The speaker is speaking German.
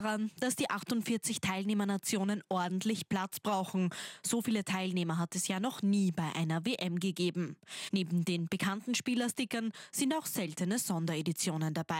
daran, dass die 48 Teilnehmernationen ordentlich Platz brauchen. So viele Teilnehmer hat es ja noch nie bei einer WM gegeben. Neben den bekannten Spielerstickern sind auch seltene Sondereditionen dabei.